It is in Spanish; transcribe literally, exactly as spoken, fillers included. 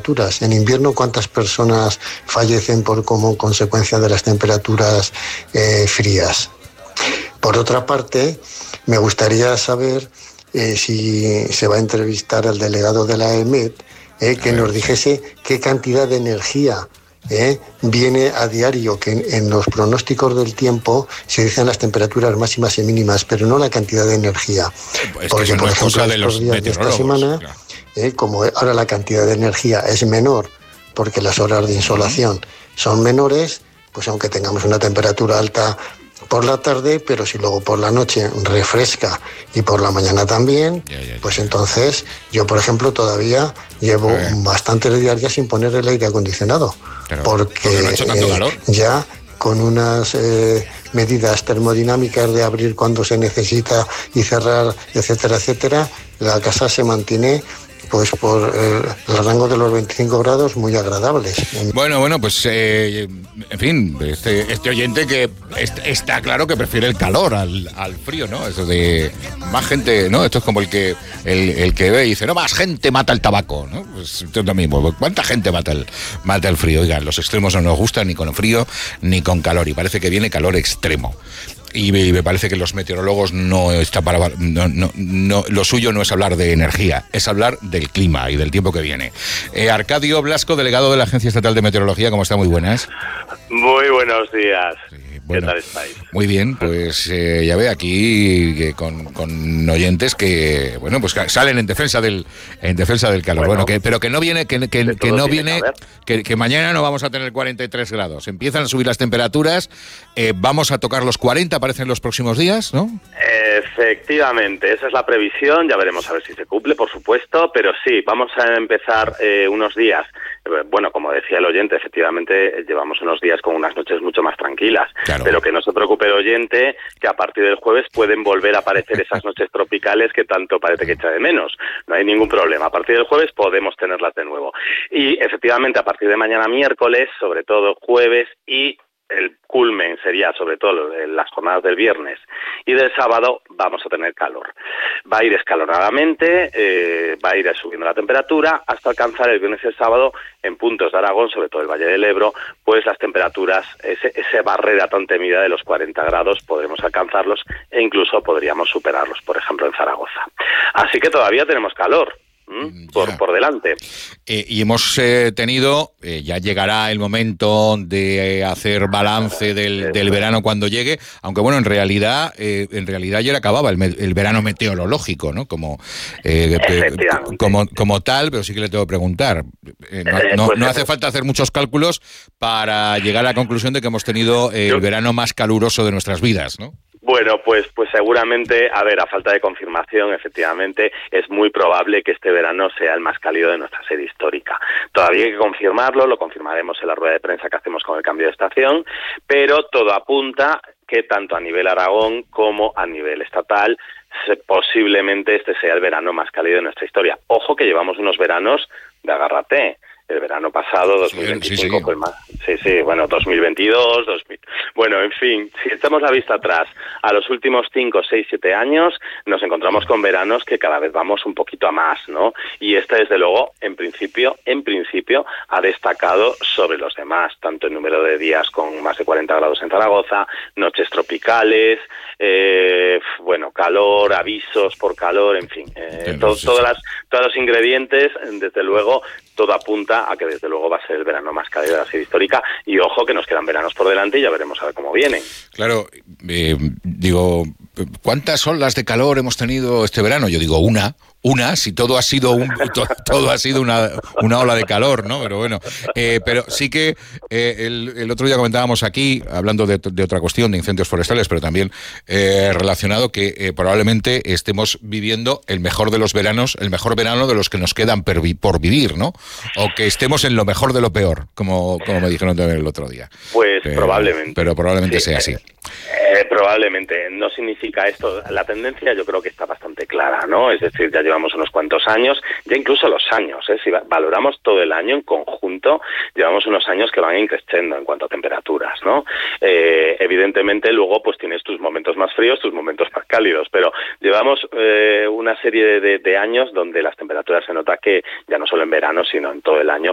temperaturas. En invierno, ¿cuántas personas fallecen por como consecuencia de las temperaturas eh, frías? Por otra parte, me gustaría saber eh, si se va a entrevistar al delegado de la E M E T, eh, que nos dijese qué cantidad de energía ¿Eh? viene a diario, que en, en los pronósticos del tiempo se dicen las temperaturas máximas y mínimas, pero no la cantidad de energía. Es porque, que por no ejemplo, es cosa de los días de esta semana, claro. eh, como ahora la cantidad de energía es menor, porque las horas de insolación son menores, pues aunque tengamos una temperatura alta por la tarde, pero si luego por la noche refresca y por la mañana también, ya, ya, ya, pues ya. entonces yo, por ejemplo, todavía llevo bastantes días ya sin poner el aire acondicionado, Claro, porque, porque no ha hecho tanto eh, calor. ya con unas eh, medidas termodinámicas de abrir cuando se necesita y cerrar, etcétera, etcétera, la casa se mantiene pues por eh, el rango de los veinticinco grados muy agradables. Bueno, bueno, pues eh, en fin, este, este oyente que est- está claro que prefiere el calor al, al frío, ¿no? Eso de más gente, ¿no? Esto es como el que el, el que ve y dice, no, más gente mata el tabaco, ¿no? Pues esto es lo mismo, ¿cuánta gente mata el, mata el frío? Oigan, los extremos no nos gustan ni con frío ni con calor, y parece que viene calor extremo. Y me, y me parece que los meteorólogos no está para no, no, no, lo suyo no es hablar de energía, es hablar del clima y del tiempo que viene. Eh, Arcadio Blasco, delegado de la Agencia Estatal de Meteorología, ¿cómo está? Muy buenas. Muy buenos días. Sí, bueno, ¿qué tal estáis? Muy bien, pues eh, ya ve aquí que con, con oyentes que bueno, pues que salen en defensa del en defensa del calor. Bueno, bueno que, pero que no viene que, que, que no viene que, que mañana no vamos a tener cuarenta y tres grados. Empiezan a subir las temperaturas, eh, vamos a tocar los cuarenta, parece, en los próximos días, ¿no? Efectivamente, esa es la previsión, ya veremos a ver si se cumple, por supuesto, pero sí, vamos a empezar eh, unos días. Bueno, como decía el oyente, efectivamente llevamos unos días con unas noches mucho más tranquilas, claro. Pero que no se preocupe el oyente, que a partir del jueves pueden volver a aparecer esas noches tropicales que tanto parece que echa de menos. No hay ningún problema, a partir del jueves podemos tenerlas de nuevo. Y efectivamente, a partir de mañana miércoles, sobre todo jueves y el culmen sería sobre todo en las jornadas del viernes y del sábado, vamos a tener calor. Va a ir escalonadamente, eh, va a ir subiendo la temperatura hasta alcanzar el viernes y el sábado en puntos de Aragón, sobre todo el Valle del Ebro, pues las temperaturas, ese, ese barrera tan temida de los cuarenta grados, podremos alcanzarlos e incluso podríamos superarlos, por ejemplo en Zaragoza. Así que todavía tenemos calor. ¿Mm? Por, por delante. Eh, y hemos eh, tenido, eh, ya llegará el momento de hacer balance del, del verano cuando llegue, aunque bueno, en realidad eh, en realidad ya acababa el, el verano meteorológico, ¿no? Como, eh, como, como tal, pero sí que le tengo que preguntar. Eh, no, no, no hace falta hacer muchos cálculos para llegar a la conclusión de que hemos tenido eh, el verano más caluroso de nuestras vidas, ¿no? Bueno, pues pues seguramente, a ver, a falta de confirmación, efectivamente, es muy probable que este verano sea el más cálido de nuestra serie histórica. Todavía hay que confirmarlo, lo confirmaremos en la rueda de prensa que hacemos con el cambio de estación, pero todo apunta que tanto a nivel Aragón como a nivel estatal, se, posiblemente este sea el verano más cálido de nuestra historia. Ojo que llevamos unos veranos de agárrate. El verano pasado, dos mil veinticinco, sí, sí. Fue más. Sí, sí, bueno, dos mil veintidós, dos mil... Bueno, en fin, si echamos la vista atrás a los últimos cinco, seis, siete años, nos encontramos con veranos que cada vez vamos un poquito a más, ¿no? Y este, desde luego, en principio, en principio, ha destacado sobre los demás, tanto el número de días con más de cuarenta grados en Zaragoza, noches tropicales, eh, bueno, calor, avisos por calor, en fin, eh, to- todas las, todos los ingredientes, desde luego, todo apunta a que desde luego va a ser el verano más cálido de la serie histórica, y ojo que nos quedan veranos por delante y ya veremos a ver cómo vienen. Claro, eh, digo, ¿cuántas olas de calor hemos tenido este verano? Yo digo una, una, si todo ha sido un, todo, todo ha sido una, una ola de calor, ¿no? Pero bueno, eh, pero sí que eh, el, el otro día comentábamos aquí, hablando de, de otra cuestión, de incendios forestales, pero también eh, relacionado que eh, probablemente estemos viviendo el mejor de los veranos, el mejor verano de los que nos quedan per, por vivir, ¿no? O que estemos en lo mejor de lo peor, como, como me dijeron también el otro día. Pues pero, probablemente. Pero probablemente sí, sea así. Eh, probablemente. No significa esto. La tendencia yo creo que está bastante clara, ¿no? Es decir, ya llevamos unos cuantos años, ya incluso los años, ¿eh? Si valoramos todo el año en conjunto, llevamos unos años que van increciendo en cuanto a temperaturas, ¿no? Eh, evidentemente luego pues tienes tus momentos más fríos, tus momentos más cálidos, pero llevamos eh, una serie de, de, de años donde las temperaturas se nota que ya no solo en verano, sino en todo el año